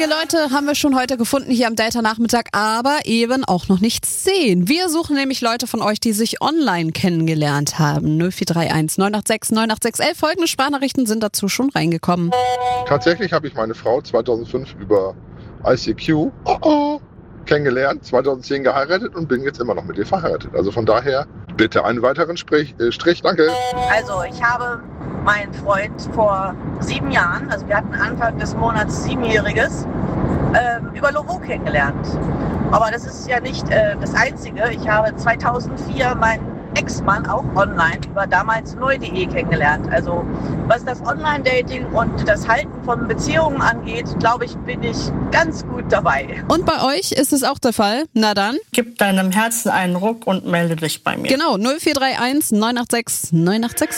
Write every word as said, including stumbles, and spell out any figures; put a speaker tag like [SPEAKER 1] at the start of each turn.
[SPEAKER 1] Einige Leute haben wir schon heute gefunden hier am Date-Nachmittag, aber eben auch noch nicht zehn. Wir suchen nämlich Leute von euch, die sich online kennengelernt haben. null vier drei eins neun acht sechs neun acht sechs eins. Folgende Sprachnachrichten sind dazu schon reingekommen.
[SPEAKER 2] Tatsächlich habe ich meine Frau zweitausendfünf über I C Q oh oh, kennengelernt, zweitausendzehn geheiratet und bin jetzt immer noch mit ihr verheiratet. Also von daher bitte einen weiteren Strich, äh, Strich danke.
[SPEAKER 3] Also ich habe meinen Freund vor sieben Jahren, also wir hatten Anfang des Monats siebenjähriges, ähm, über Lovo kennengelernt. Aber das ist ja nicht äh, das Einzige. Ich habe zweitausendvier meinen Ex-Mann auch online über damals neu punkt de kennengelernt. Also was das Online-Dating und das Halten von Beziehungen angeht, glaube ich, bin ich ganz gut dabei.
[SPEAKER 1] Und bei euch ist es auch der Fall? Na dann.
[SPEAKER 4] Gib deinem Herzen einen Ruck und melde dich bei mir.
[SPEAKER 1] Genau, null vier drei eins neun acht sechs neun acht sechs.